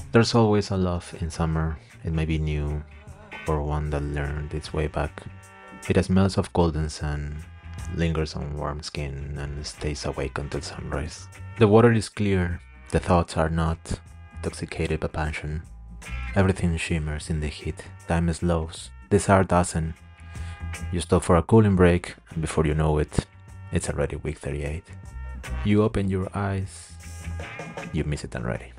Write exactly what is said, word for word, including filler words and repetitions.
There's always a love in summer. It may be new or one that learned its way back. It smells of golden sun, lingers on warm skin, and stays awake until sunrise. The water is clear, the thoughts are not, intoxicated by passion. Everything shimmers in the heat, time slows, desire doesn't. You stop for a cooling break, and before you know it, it's already week thirty-eight. You open your eyes, you miss it already.